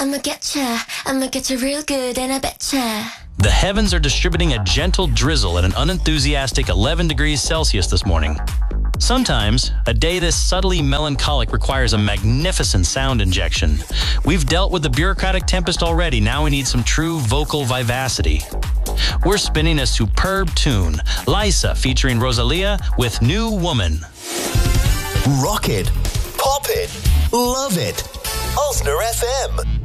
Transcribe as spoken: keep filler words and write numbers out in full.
I'ma getcha, I'ma getcha real good and I betcha. The heavens are distributing a gentle drizzle at an unenthusiastic eleven degrees Celsius this morning. Sometimes, a day this subtly melancholic requires a magnificent sound injection. We've dealt with the bureaucratic tempest already, now we need some true vocal vivacity. We're spinning a superb tune, Lysa featuring Rosalia with New Woman. Rock it, pop it, love it. Ulster F M.